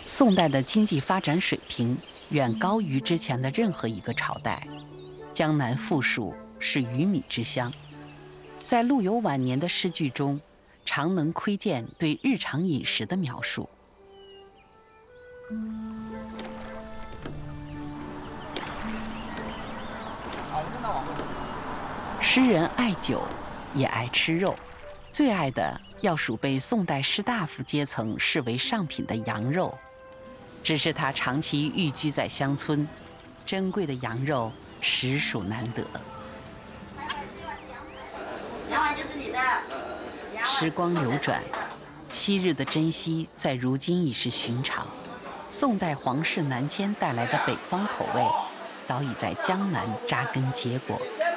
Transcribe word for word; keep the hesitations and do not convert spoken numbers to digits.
宋代的经济发展水平远高于之前的任何一个朝代。江南富庶，是鱼米之乡。在陆游晚年的诗句中，常能窥见对日常饮食的描述。诗人爱酒，也爱吃肉，最爱的要数被宋代士大夫阶层视为上品的羊肉。只是他长期寓居在乡村，珍贵的羊肉实属难得。 羊丸就是你的。 时光流转，昔日的珍惜在如今已是寻常。宋代皇室南迁带来的北方口味，早已在江南扎根结果。